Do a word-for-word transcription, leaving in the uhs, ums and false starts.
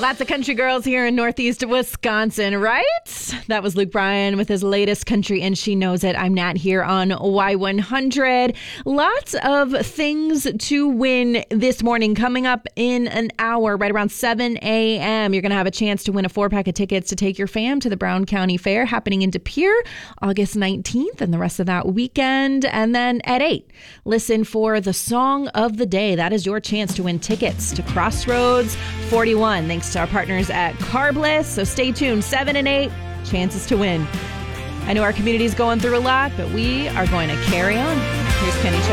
Lots of country girls here in Northeast Wisconsin, right? That was Luke Bryan with his latest Country and She Knows It. I'm Nat here on Y one hundred. Lots of things to win this morning. Coming up in an hour, right around seven a.m., you're going to have a chance to win a four-pack of tickets to take your fam to the Brown County Fair happening in De Pere, August nineteenth, and the rest of that weekend. And then at eight, listen for the Song of the Day. That is your chance to win tickets to Crossroads forty-one. Thanks to our partners at Carbliss. So stay tuned. seven and eight, chances to win. I know our community is going through a lot, but we are going to carry on. Here's Kenny Chubb.